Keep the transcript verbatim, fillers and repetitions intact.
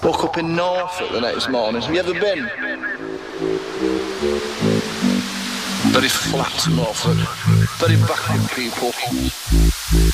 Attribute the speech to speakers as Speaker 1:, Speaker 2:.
Speaker 1: Woke up in Norfolk the next morning. Have you ever been? Very flat Norfolk. Very backward people.